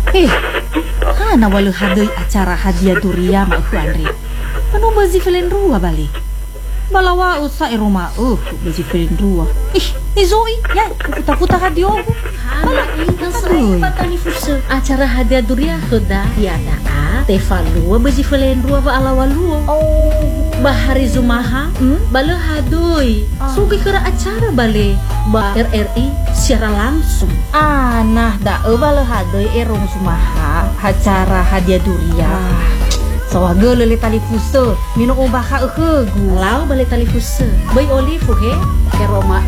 Hana walau hadai acara hadiah durian mak ku Andri. Anu bazi felen rua balik. Balawa usa rumah bazi felen rua. Zoi ya puta-puta hadiah. Hala nang sering patani fusa acara hadiah durian sudah tiada Tefalua bazi felen rua ba alawalua. Bahari Zumaha bala hadoi sugi kera acara bale ba RRI secara langsung. Nah da bala hadoi erong Zumaha acara hadiah durian. Sawaga lele tali fusa minum ubah ka gu. Lau bale tali fusa. Bay olive he keroma